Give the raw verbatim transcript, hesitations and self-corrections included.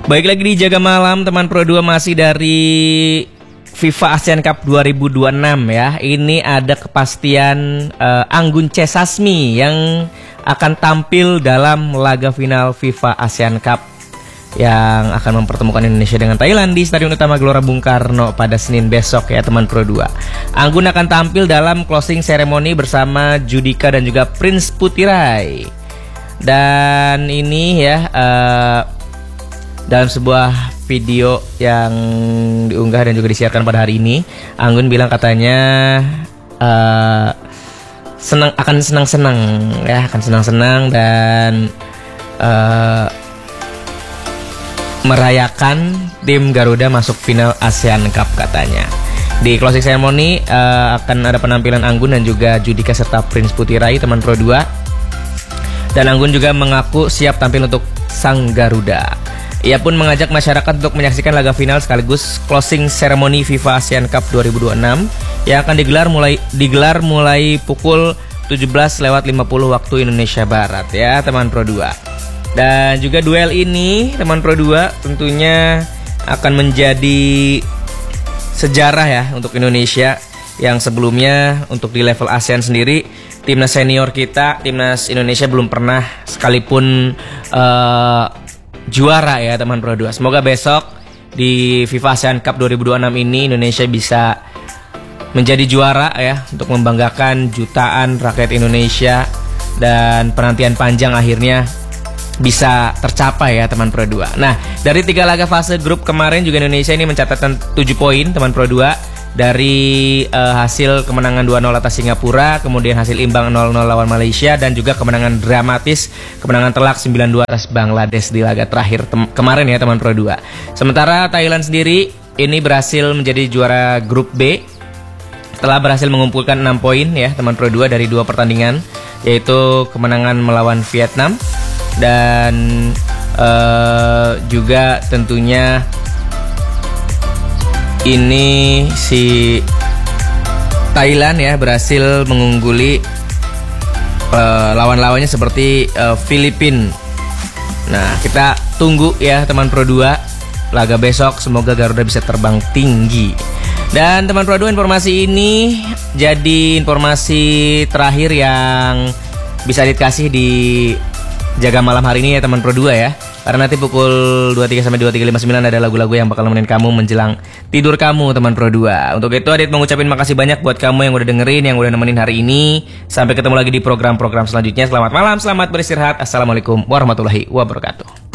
Baik lagi di Jaga Malam teman Pro dua, masih dari FIFA Asian Cup dua ribu dua puluh enam ya. Ini ada kepastian uh, Anggun C. Sasmi yang akan tampil dalam laga final FIFA Asian Cup yang akan mempertemukan Indonesia dengan Thailand di Stadion Utama Gelora Bung Karno pada Senin besok ya teman Pro dua. Anggun akan tampil dalam closing ceremony bersama Judika dan juga Prince Putirai. Dan ini ya uh, dalam sebuah video yang diunggah dan juga disiarkan pada hari ini, Anggun bilang katanya uh, senang akan senang-senang ya, akan senang-senang dan uh, merayakan tim Garuda masuk final ASEAN Cup katanya. Di closing ceremony uh, akan ada penampilan Anggun dan juga Judika serta Prince Putirai teman Pro dua. Dan Anggun juga mengaku siap tampil untuk sang Garuda. Ia pun mengajak masyarakat untuk menyaksikan laga final sekaligus closing ceremony FIFA ASEAN Cup dua ribu dua puluh enam yang akan digelar mulai digelar mulai pukul tujuh belas lewat lima puluh waktu Indonesia Barat ya teman Pro dua. Dan juga duel ini teman Pro dua tentunya akan menjadi sejarah ya untuk Indonesia, yang sebelumnya untuk di level ASEAN sendiri timnas senior kita, timnas Indonesia belum pernah sekalipun uh, juara ya teman Pro dua. Semoga besok di FIFA ASEAN Cup dua ribu dua puluh enam ini Indonesia bisa menjadi juara ya, untuk membanggakan jutaan rakyat Indonesia dan penantian panjang akhirnya bisa tercapai ya teman Pro dua. Nah, dari tiga laga fase grup kemarin juga Indonesia ini mencatatkan tujuh poin teman Pro dua. Dari uh, hasil kemenangan dua nol atas Singapura, kemudian hasil imbang nol nol lawan Malaysia, dan juga kemenangan dramatis, kemenangan telak sembilan dua atas Bangladesh di laga terakhir kemarin ya teman Pro dua. Sementara Thailand sendiri ini berhasil menjadi juara grup B setelah berhasil mengumpulkan enam poin ya teman Pro dua dari dua pertandingan, yaitu kemenangan melawan Vietnam dan uh, juga tentunya ini si Thailand ya berhasil mengungguli uh, lawan-lawannya seperti uh, Filipina. Nah, kita tunggu ya teman Pro dua laga besok, semoga Garuda bisa terbang tinggi. Dan teman Pro dua, informasi ini jadi informasi terakhir yang bisa dikasih di Jaga Malam hari ini ya teman Pro dua ya. Karena nanti pukul dua puluh tiga sampai dua puluh tiga lima puluh sembilan ada lagu-lagu yang bakal nemenin kamu menjelang tidur kamu teman Pro dua. Untuk itu Adit mengucapin makasih banyak buat kamu yang udah dengerin, yang udah nemenin hari ini. Sampai ketemu lagi di program-program selanjutnya. Selamat malam, selamat beristirahat. Assalamualaikum warahmatullahi wabarakatuh.